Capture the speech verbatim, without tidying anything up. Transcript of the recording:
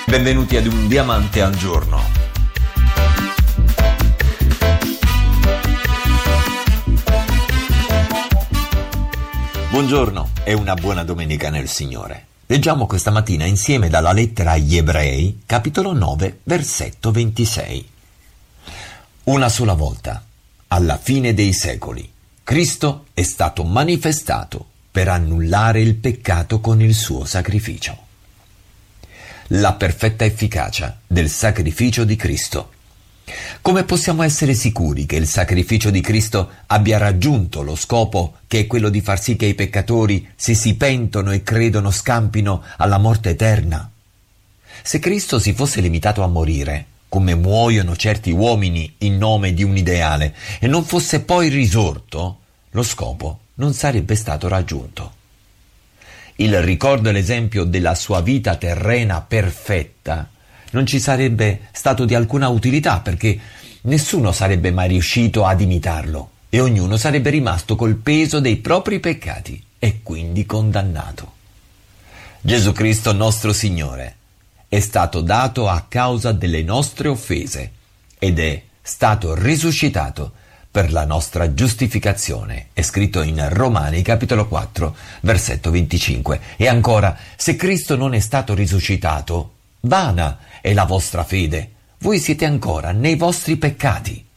Benvenuti ad Un Diamante al Giorno. Buongiorno e una buona domenica nel Signore. Leggiamo questa mattina insieme dalla lettera agli Ebrei, capitolo nove, versetto ventisei. Una sola volta, alla fine dei secoli, Cristo è stato manifestato per annullare il peccato con il suo sacrificio. La perfetta efficacia del sacrificio di Cristo. Come possiamo essere sicuri che il sacrificio di Cristo abbia raggiunto lo scopo, che è quello di far sì che i peccatori, se si pentono e credono, scampino alla morte eterna? Se Cristo si fosse limitato a morire, come muoiono certi uomini in nome di un ideale, e non fosse poi risorto, lo scopo non sarebbe stato raggiunto. Il ricordo e l'esempio della sua vita terrena perfetta non ci sarebbe stato di alcuna utilità, perché nessuno sarebbe mai riuscito ad imitarlo e ognuno sarebbe rimasto col peso dei propri peccati e quindi condannato. Gesù Cristo nostro Signore è stato dato a causa delle nostre offese ed è stato risuscitato per la nostra giustificazione. È scritto in Romani capitolo quattro, versetto venticinque. E ancora, se Cristo non è stato risuscitato, vana è la vostra fede. Voi siete ancora nei vostri peccati.